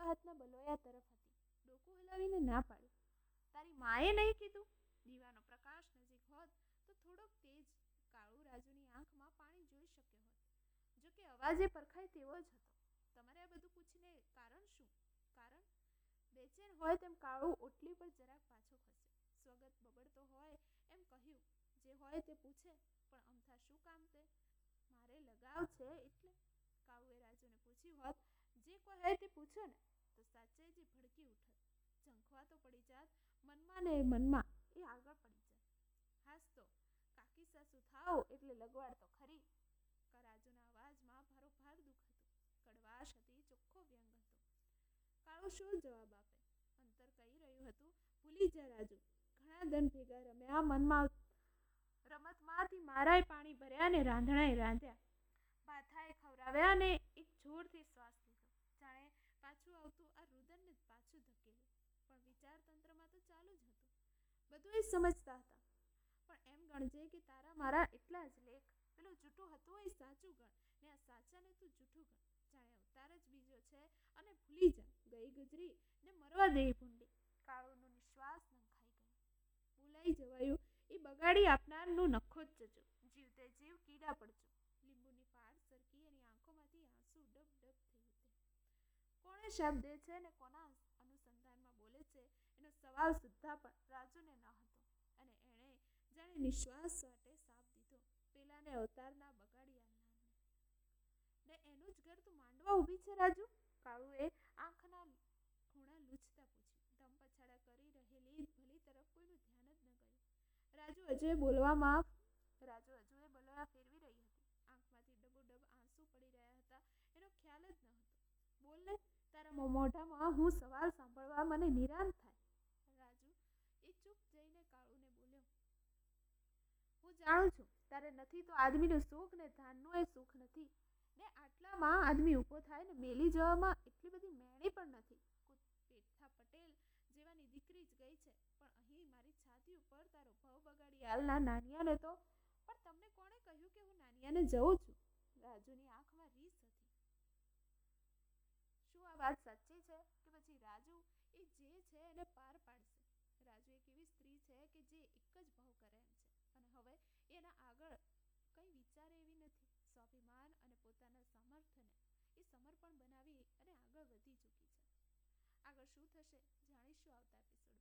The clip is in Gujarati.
ડાબા હાથના બલોયા તરફ હતી. ડોકું હલાવીને ના પાડી. તારી માએ નહીં કીધું? દીવાનો પ્રકાશ નજીક હોત તો થોડોક તેજ કાળુ રાજુની આંખમાં પાણી જોઈ શક્યો હોત. જો કે અવાજે પરખાય તેવો જ હતો. તમારે આ બધું પૂછીને કારણ શું? કારણ? બેચેન હોય તેમ કાળુ ઓટલી પર જરાક પાછો ખસ્યો. સ્વગત બબડતો હોય એમ કહ્યું, જે હોય તે પૂછે, પણ અમથા શું કામ તે? મારે લગાવ છે એટલે. કાળુએ રાજુને પૂછ્યું હોત, જે કહે તે પૂછો ને, તો સાચે જ ભડકી ઉઠત. ઝંખવા તો પડી જાત મનમાં ને મનમાં, એ આગળ પડી જાત. હાસ તો કાકી સાસુ થાવ એટલે લગવાડ તો ખરી. રાજુના અવાજમાં ભારોભાર દુઃખ હતું, કડવાશ હતી, ચોખ્ખો વ્યંગ હતો. કાળુ શું જવાબ આપે? અંતર કહી રહ્યું હતું, ભૂલી જા રાજુ, ઘણા દન ભેગા રમ્યા, મનમાં રમતમાંથી મારાય પાણી ભર્યા ને રાંધણાએ રાંધ્યા, ભાથાએ ખવડાવ્યા ને એક જોરથી શ્વાસ લીધો, જાણે પાછું આવતું આ રુદનને પાછું ધકેલું. પણ વિચારતંત્રમાં તો ચાલુ જ હતું. બધું એ સમજતા હતા. પણ એમ ગણજે કે તારા મારા એટલા જ લેખ. પેલું જૂઠું હતું એ સાચું ગણ, ને આ સાચાને તું જૂઠું ગણ. જાણે અવતાર જ બીજો છે અને ભૂલી જા, ગઈ ગુજરી ને મરવા દે ભૂંડી. કાળુનું નિશ્વાસ નંખાઈ ગયું. ભૂલાઈ જવાયું એ બગાડી આપનારનું નખો જ જજો, જીવતે જીવ કીડા પડજો. લીંબુની ફાડ સરકી એની આંખોમાંથી આંસુ ડબ ડબ થઈ ઉઠે. કોણે શાપ દે છે ને કોના અનુસંધાનમાં બોલે છે એનો સવાલ સુદ્ધા પણ રાજુને ન હતો. અને એણે જાણે નિશ્વાસ વાટે સાપ દીધો, પેલાને અવતારના બગાડી આલનારને. ને એનું જ ઘર તું માંડવા ઊભી છે રાજુ? કાળુએ આંખના ખૂણા લૂછતા પૂછ્યું. ધમ પછાડા કરી રહેલી ભલી તરફ કોઈનું ધ્યાન જ ન ગયું. રાજુ હજુએ બોલવા ફેરવી રહી હતી. આંખમાંથી ડબોડબ આંસુ પડી રહ્યા હતા એનો ખ્યાલ જ ન હતો. બોલ ને, તારા મોઢામાં હું સવાલ સાંભળવા મને નિરાંત થાય. રાજુ એ ચૂપ જઈને કાળુને બોલ્યો, હું જાણું છું તારે નથી તો આદમીનું સુખ ને ધાનનું એ સુખ નથી. ને આટલામાં આદમી ઊભો થાય ને મેલી જવામાં એટલી બધી મેણી પણ નથી. પેઠા પટેલ જેવાની દીકરી જ ગઈ છે, પણ અહીં મારી છાતી ઉપર તારો ભાવ બગાડી હાલના નાનિયાને તો. પણ તમને કોણે કહ્યું કે હું નાનિયાને જઉં છું? રાજુની આંખમાં રીસ હતી. શું આ વાત સાચી છે કે પછી રાજુ એ જે છે એને પાર પાડશે? રાજુ એક એવી સ્ત્રી છે કે જે એક જ ભાવ કરે એમ છે, અને હવે એના આગળ કંઈ વિચારે એવી નથી. સ્વાભિમાન અને પોતાના સામર્થ્યને એ સમર્પણ બનાવી અને આગળ વધી ચૂકી છે. આગળ શું થશે જાણીશું આવતા એપિસોડમાં.